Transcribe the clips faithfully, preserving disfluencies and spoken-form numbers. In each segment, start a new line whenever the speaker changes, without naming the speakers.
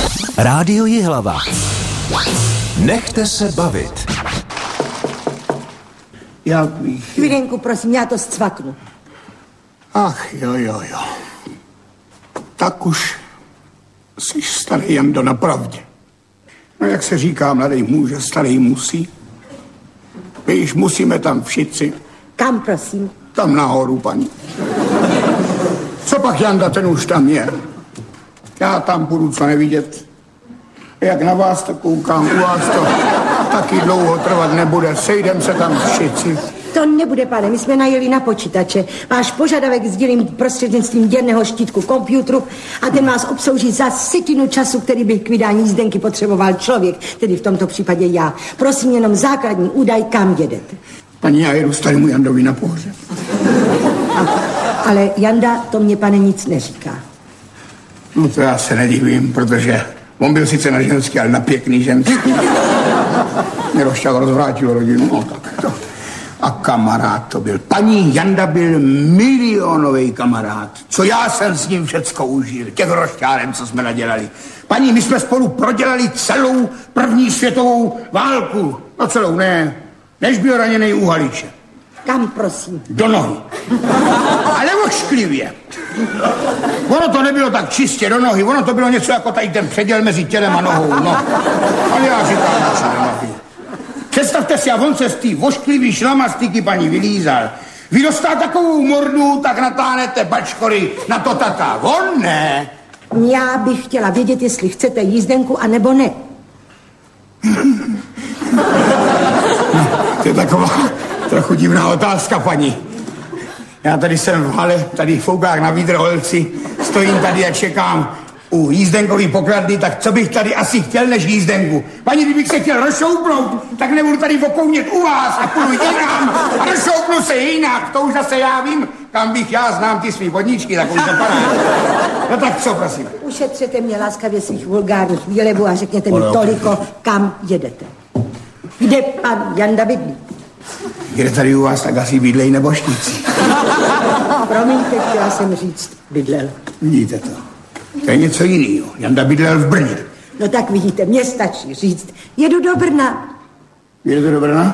Rádio Jihlava. Nechte se bavit.
Já bych...
Chvílenku, prosím, já to zcvaknu.
Ach, jo, jo, jo. Tak už jsi starý Jando na pravdě. No jak se říká, mladý muž, že starý musí. My již musíme tam všichni.
Kam, prosím?
Tam nahoru, paní. Co pak Janda, ten už tam je. Já tam budu co nevidět. Jak na vás to koukám, u vás to taky dlouho trvat nebude. Sejdem se tam všichni.
To nebude, pane, my jsme najeli na počítače. Váš požadavek sdělím prostřednictvím děrného štítku komputru a ten vás obslouží za setinu času, který by k vydání jízdenky potřeboval člověk, tedy v tomto případě já. Prosím jenom základní údaj, kam jedete.
Paní, já jedu starému Jandovi na pohřeb.
Ale Janda to mě, pane, nic neříká.
No to já se nedivím, protože on byl sice na ženský, ale na pěkný ženský. Mě rozšťal, rozvrátil rodinu, no tak to. A kamarád to byl. Paní Janda byl milionový kamarád. Co já jsem s ním všecko užil. Těch rošťárem, co jsme nadělali. Paní, my jsme spolu prodělali celou první světovou válku. No celou, ne. Než byl raněnej u Haliče.
Kam, prosím?
Do nohy. Ale ošklivě. Ono to nebylo tak čistě do nohy. Ono to bylo něco jako tady ten předěl mezi tělem a nohou. No. Ale já říkám, na co do nohy. Představte si, a on se z té vošklivý šlamastiky paní vylízal. Vy dostal takovou mordu, tak natáhnete bačkory na to tata. On ne.
Já bych chtěla vědět, jestli chcete jízdenku, anebo ne.
No, to je taková trochu divná otázka, paní. Já tady jsem v hale, tady v Fougách na Vídrholci, stojím tady a čekám u jízdenkový pokladny, tak co bych tady asi chtěl než jízdenku? Paní, kdybych se chtěl rozšoupnout, tak nebudu tady okounět u vás a půjdu jinam a rozšoupnu se jinak. To už zase já vím, kam bych já znám ty svý vodničky, tak už to padá. No tak co, prosím?
Ušetřete mě laskavě svých vulgárních výlevů a řekněte mi toliko, kam jedete. Kde pan Janda bydlí?
Kde tady u vás tak asi bydlej nebožníci?
Promiňte, chtěla jsem říct, bydlel.
Vidíte to. To je něco jiného. Janda bydlel v Brně.
No tak vidíte, mně stačí říct, jedu do Brna.
Jedete do Brna?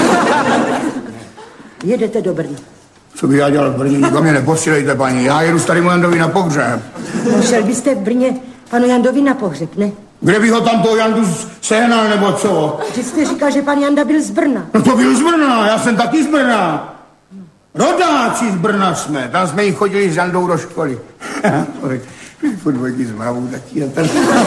Jedete do Brna.
Co bych já dělal v Brně? Nikam mě neposílejte, paní. Já jedu starému Jandovi na pohřeb.
No, šel byste v Brně panu Jandovi na pohřeb, ne?
Kde bych ho tam toho Jandu sehnal, nebo co?
Vy jste říkal, že pan Janda byl z Brna.
No to byl z Brna, já jsem taky z Brna. Rodáci z Brna jsme, tam jsme jí chodili s Jandou do školy. Podvojky z Mravou taky. Ten...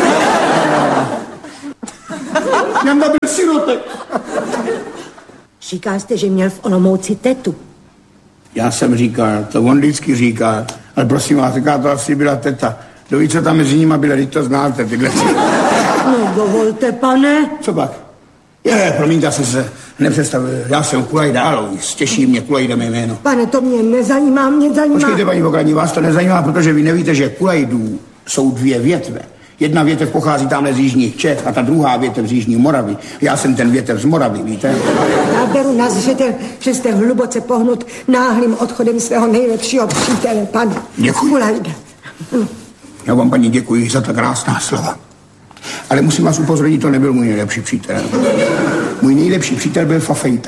Janda byl sirotek.
Říkal jste, že měl v Olomouci tetu.
Já jsem říkal, to on vždycky říká, ale prosím vás, říká, to asi byla teta. Kdo ví, co tam mezi nimi bylo, teď to znáte, tyhle.
No dovolte, pane.
Co pak? Je, promiňte, já jsem se nepředstavil. Já jsem Kulaj Dálovic, těší mě Kulaj mé jméno.
Pane, to mě nezajímá, mě zajímá.
Počkejte, paní pokladní, vás to nezajímá, protože vy nevíte, že Kulajdů jsou dvě větve. Jedna větev pochází tamhle z jižních Čech a ta druhá větev z jižní Moravy. Já jsem ten větev z Moravy, víte?
Já beru na zřetel, že jste hluboce pohnut náhlým odchodem svého nejlepšího přítele, pane.
Děkuji.
Kulajda.
Já vám, paní, děkuji za ta krásná slova. Ale musím vás upozornit, to nebyl můj nejlepší přítel. Můj nejlepší přítel byl Fafejta.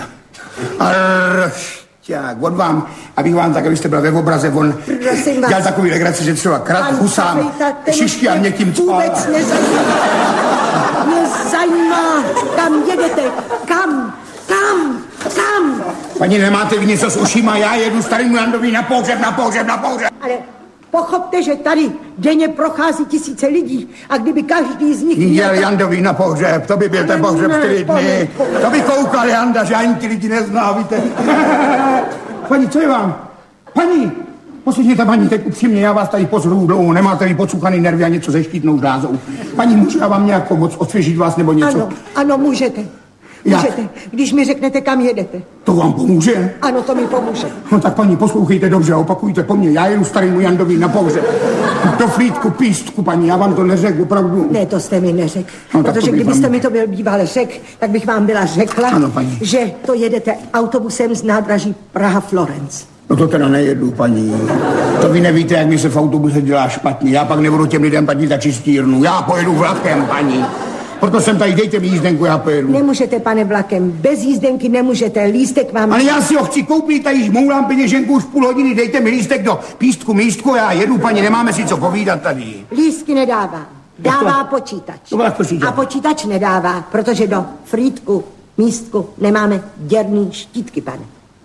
Aršťák, od vám, abych vám tak, abyste byla ve obraze, on dělal takový legraci, že třeba krát husám, šišky a někým cpál.
Vůbec nezajímá. Nezajímá, kam jedete, kam, kam, kam.
Paní, nemáte vy něco s ušima, já jedu starému Jandovi na pohřeb, na pohřeb, na pohřeb.
Ale pochopte, že tady denně prochází tisíce lidí a kdyby každý z nich...
Jel Jandovi na pohřeb, to by byl ten pohřeb čtyři dny. To by koukal Janda, že ani ty lidi nezná, víte. Paní, co je vám? Paní, poslyšněte, paní, teď upřímně, já vás tady pozoruju dlouho, nemáte vy podsuchaný nervy a něco se štítnou žlázou. Paní, můžu já vám nějak pomoct, osvěžit vás nebo něco?
Ano, ano, můžete. Můžete, jak? Když mi řeknete, kam jedete.
To vám pomůže?
Ano, to mi pomůže.
No tak paní, poslouchejte dobře a opakujte po mně. Já jedu starému Jandovi na pohřeb. Do flítku, pístku, paní, já vám to neřekl, opravdu.
Ne, to jste mi neřekl.
No,
protože kdybyste vám... mi to byl býval řekl, tak bych vám byla řekla,
ano, paní.
že to jedete autobusem z nádraží Praha-Florence.
No to teda nejedu, paní. To vy nevíte, jak mi se v autobuse dělá špatně. Já pak nebudu těm lidem platit za čistírnu. Já pojedu vlakem, paní. Proto jsem tady, dejte mi jízdenku, já pojedu.
Nemůžete, pane, vlakem. Bez jízdenky nemůžete. Lístek vám...
Ale já si ho chci koupit, tady moulám peněženku už půl hodiny. Dejte mi lístek do pístku, místku, já jedu, paní, nemáme si co povídat tady.
Lístky nedává. Dává počítač. A počítač nedává, protože do frýdku, místku nemáme děrný štítky, pane.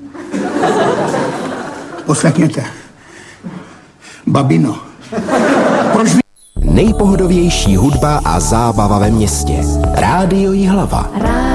Poslechněte. Babino. Proč vy...
Nejpohodovější hudba a zábava ve městě. Rádio Jihlava.